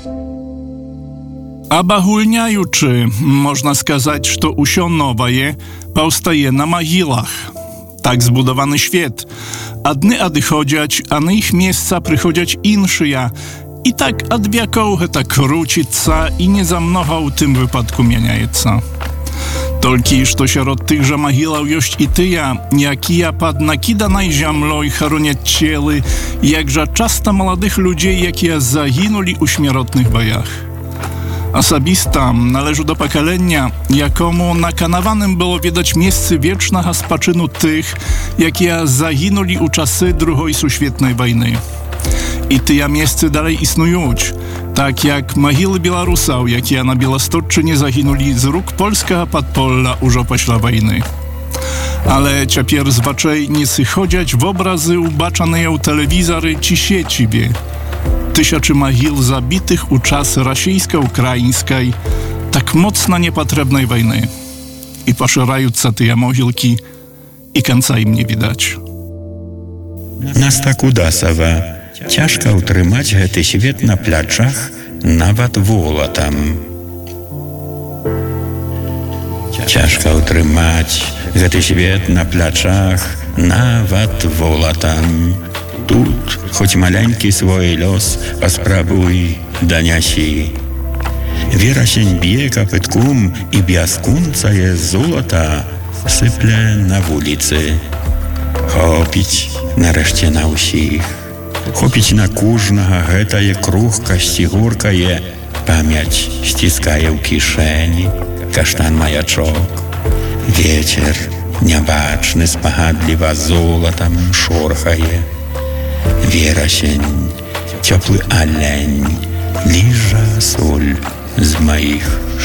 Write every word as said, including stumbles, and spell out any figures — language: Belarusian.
Абагульняючы, можна сказаць, што ўсё новае паўстае на магілах. Так збудаваны свет. Адны адыходзяць, а на іх месца прыходзяць іншыя. І так ад вякоў гэта круціцца і не за многа ў тым выпадку мяняецца. Толькі што сярод тых жа магілаў ёсць і тыя, якія пад накіданай зямлёй хароняць целы, як жа часта маладых людзей, якія загінулі ў смяротных баях. Асабіста належу do пакалення, якому наканаваным было відаць месцы вечнага спачыну тых, якія загінулі ў часы Другой сусветнай вайны. І тыя месцы далей існуюць, так як магілы беларусаў, якія на Беласточчыне загінулі з рук польскага падполля ўжо пасля вайны. Ale цяпер з вачэй не сыходзяць вобразы, убачаныя ў тэлевізары ці сеціве. Tysiące могил zabitych u czasy rosyjsko-ukraińskiej, tak mocno niepotrzebnej wojny. I poszerające te mogilki i końca im nie widać. Nas tak udasawa. Ciężko utrzymać ten świat na placzach, nawet wolatam. Ciężko utrzymać ten świat na placzach, nawet wolatam. Тут, хоть маленький свой лёс паспрабуй данясі. Верасень б'е капытком і бясконцае золата сыпле на вуліцы. Хопіць нарэшце на ўсіх. Хопіць на кожнага гэтае крухкасці горкае, памяць сціскае ў кішэні, каштан маячок. Вецер нябачны спагадліва золатам шорхае. Верасень, теплый олень, лижа соль з моих